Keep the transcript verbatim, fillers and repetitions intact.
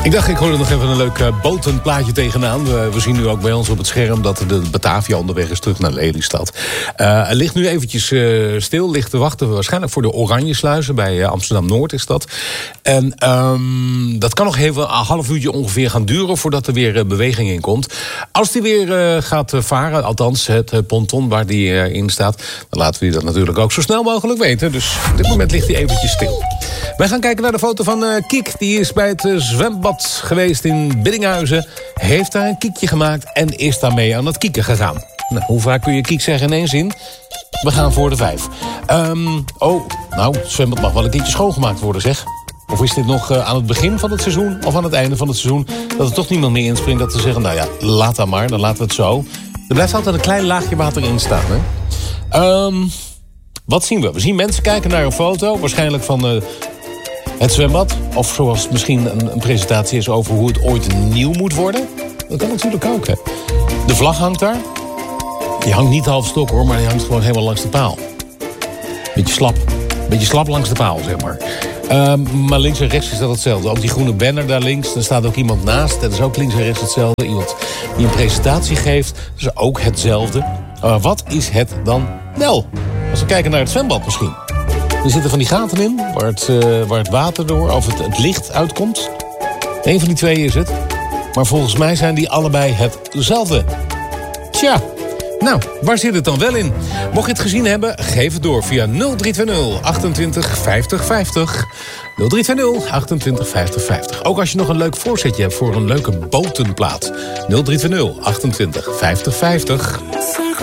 Ik dacht, ik hoorde nog even een leuk uh, botenplaatje tegenaan. We, we zien nu ook bij ons op het scherm dat de Batavia onderweg is terug naar Lelystad. Uh, er ligt nu eventjes uh, stil, ligt te wachten waarschijnlijk voor de Oranjesluizen. Bij uh, Amsterdam-Noord is dat. En um, dat kan nog even een half uurtje ongeveer gaan duren voordat er weer uh, beweging in komt. Als die weer uh, gaat uh, varen, althans het uh, ponton waar die uh, in staat, dan laten we die dat natuurlijk ook zo snel mogelijk weten. Dus op dit moment ligt hij eventjes stil. Wij gaan kijken naar de foto van uh, Kiek. Die is bij het uh, zwembad geweest in Biddinghuizen. Heeft daar een kiekje gemaakt en is daarmee aan het kieken gegaan. Nou, hoe vaak kun je kiek zeggen in één zin? We gaan voor de vijf. Um, oh, nou, het zwembad mag wel een keertje schoongemaakt worden, zeg. Of is dit nog uh, aan het begin van het seizoen of aan het einde van het seizoen, dat er toch niemand meer inspringt, dat ze zeggen, nou ja, laat dat maar, dan laten we het zo. Er blijft altijd een klein laagje water in staan, hè. Um, wat zien we? We zien mensen kijken naar een foto, waarschijnlijk van Uh, het zwembad, of zoals het misschien een, een presentatie is over hoe het ooit nieuw moet worden. Dat kan natuurlijk ook, hè. De vlag hangt daar. Die hangt niet half stok, hoor, maar die hangt gewoon helemaal langs de paal. Beetje slap. Beetje slap langs de paal, zeg maar. Um, maar links en rechts is dat hetzelfde. Ook die groene banner daar links, daar staat ook iemand naast. Dat is ook links en rechts hetzelfde. Iemand die een presentatie geeft, dat is ook hetzelfde. Maar wat is het dan wel? Als we kijken naar het zwembad misschien. Er zitten van die gaten in, waar het, uh, waar het water door, of het, het licht uitkomt. Eén van die twee is het. Maar volgens mij zijn die allebei hetzelfde. Tja, nou, waar zit het dan wel in? Mocht je het gezien hebben, geef het door via nul drie twee nul achtentwintig vijftig vijftig. nul drie twee nul achtentwintig vijftig vijftig. Ook als je nog een leuk voorzetje hebt voor een leuke botenplaat. nul drie twee nul achtentwintig vijftig vijftig.